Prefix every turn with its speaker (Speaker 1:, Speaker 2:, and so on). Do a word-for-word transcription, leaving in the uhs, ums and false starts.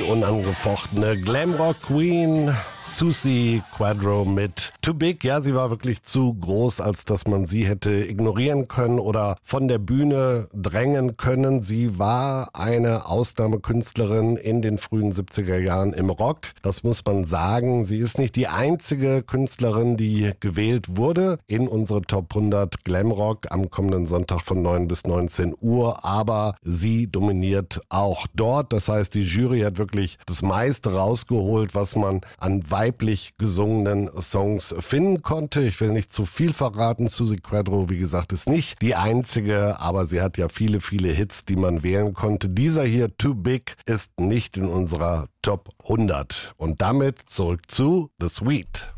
Speaker 1: unangefochtene Glamrock Queen Suzi Quatro mit Too Big. Ja, sie war wirklich zu groß, als dass man sie hätte ignorieren können oder von der Bühne drängen können. Sie war eine Ausnahmekünstlerin in den frühen siebziger Jahren im Rock. Das muss man sagen. Sie ist nicht die einzige Künstlerin, die gewählt wurde in unsere Top hundert Glamrock am kommenden Sonntag von neun bis neunzehn Uhr. Aber sie dominiert auch dort. Das heißt, die Jury hat wirklich das meiste rausgeholt, was man an weiblich gesungenen Songs finden konnte. Ich will nicht zu viel verraten. Suzi Quatro, wie gesagt, ist nicht die einzige, aber sie hat ja viele, viele Hits, die man wählen konnte. Dieser hier, Too Big, ist nicht in unserer Top hundert. Und damit zurück zu The Sweet.